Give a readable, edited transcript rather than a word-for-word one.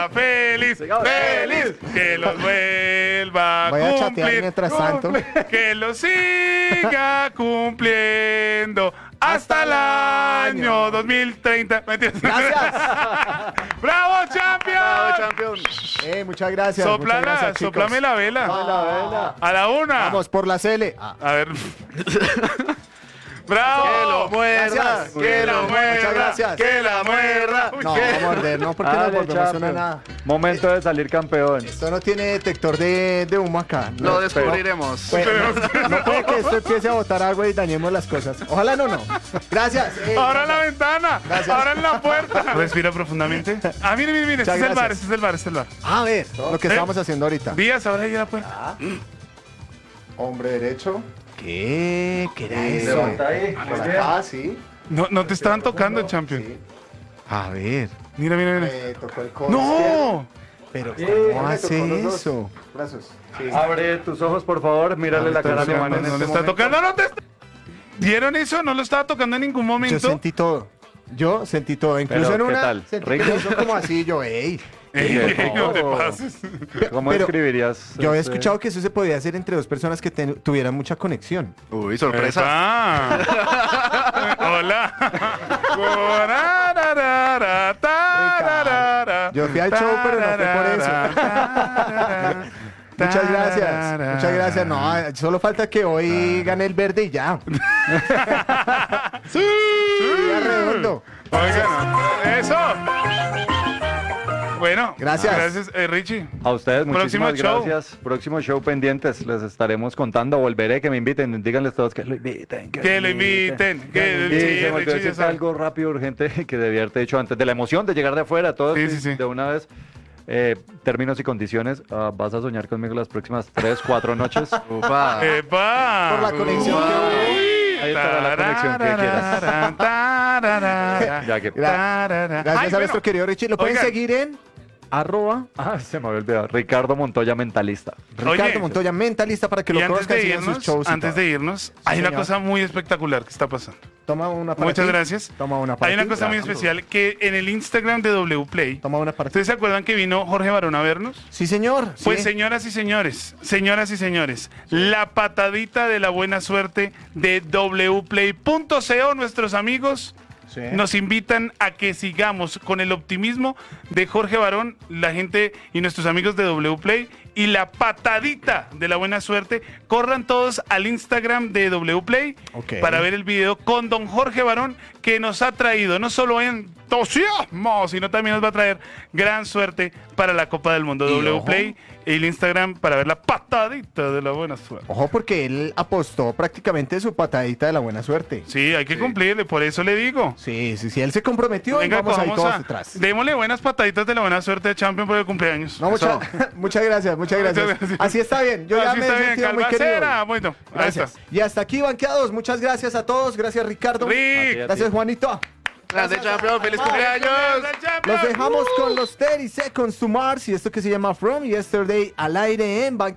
sea feliz, feliz, que los vuelva a Voy a chatear cumplir, mientras tanto. que los siga cumpliendo hasta el año 2030. Gracias. ¡Bravo, champion! Bravo, champion. Muchas gracias. muchas Soplala, gracias, chicos. soplame la vela. La vela. A la una. Vamos por la Cele. A ver. ¡Bravo! Que lo muerda, Gracias. que lo muerda, Muchas gracias. que la muerda. No, vamos a morder, no, porque no Dale, mordemos, no suena champion. nada. Momento de salir campeón. Esto no tiene detector de humo acá. Lo No, descubriremos. pues, no puede que esto empiece a botar agua y dañemos las cosas. Ojalá no. Gracias. Ahora en la ventana. Gracias. Ahora en la puerta. Respira profundamente. Ah, mire. Este Muchas es el bar, gracias. este es el bar, este es el bar. A ver, lo que estábamos haciendo ahorita. Díaz, ahora ahí a la puerta. Hombre derecho. ¿Qué? ¿Qué era eso? Levanta ahí. Por acá, sí. No te estaban tocando, champion. Sí. A ver. Mira. Me tocó el codo ¡No! izquierdo. Pero ¿cómo ¿cómo hace hace eso? eso? Brazos. Sí. Abre tus ojos, por favor. Mírale la cara a mi mano en No este le está momento. tocando, no te está... ¿Vieron eso? No lo estaba tocando en ningún Yo momento. sentí todo. Incluso Pero, en ¿qué una tal? sentí que ¿Rico? me hizo como así, yo, ey. No te pases. ¿Cómo Pero describirías? Yo había este- escuchado que eso se podía hacer entre dos personas que tuvieran mucha conexión. Uy, sorpresa. ¡Epa! Hola. Yo fui al show, pero no fue por eso. Muchas gracias. No, solo falta que hoy gane el verde y ya. ¡Sí! Ya redondo. Oigan, eso. Bueno, Gracias. Richie. A ustedes, Próximo muchísimas show. gracias. Próximo show pendientes. Les estaremos contando. Volveré, que me inviten. Díganles todos que lo inviten. Que lo inviten. Y Que se me olvidó Richie ya decirte sabe. algo rápido, urgente, que debía haberte dicho antes de la emoción de llegar de afuera. Todos Sí. de una vez. Términos y condiciones. Vas a soñar conmigo las próximas 3, 4 noches. Upa. ¡Epa! Por la conexión que hubo. Ahí estará la conexión que quieras. Ya que... Gracias a nuestro querido Richie. Lo pueden Oigan. seguir en se me había olvidado. Ricardo Montoya, mentalista. Ricardo Oye. Montoya, mentalista, para que Y lo antes conozcan, de sigan sus irnos, shows. hay una señor. cosa muy espectacular que está pasando. Toma una para Muchas ti. gracias. Toma una para Hay una ti. cosa muy especial que en el Instagram de WPlay. Toma una para ti. ¿Ustedes se acuerdan que vino Jorge Barón a vernos? Sí, señor. Pues sí. señoras y señores, la patadita de la buena suerte de wplay.co, nuestros amigos Sí. nos invitan a que sigamos con el optimismo de Jorge Barón, la gente y nuestros amigos de WPlay y la patadita de la buena suerte. Corran todos al Instagram de WPlay Ok. para ver el video con don Jorge Barón, que nos ha traído no solo entusiasmo, sino también nos va a traer gran suerte para la Copa del Mundo. Y WPlay y el Instagram para ver la patadita de la buena suerte. Ojo, porque él apostó prácticamente su patadita de la buena suerte. Sí, hay que cumplirle, por eso le digo. Sí, él se comprometió y Venga, vamos ahí cojamos todos a- detrás. démosle buenas pataditas de la buena suerte de Champion por el cumpleaños. No, muchas gracias. Muchas gracias. Así está bien. Yo ya Así me está he bien, sentido muy querido. Calvacera. Bueno, ahí Gracias. está. Y hasta aquí, banqueados. Muchas gracias a todos. Gracias, Ricardo. Rick. Gracias, Juanito. Grande champion, feliz cumpleaños. Los dejamos con los 30 Seconds to Mars y esto que se llama From Yesterday al aire en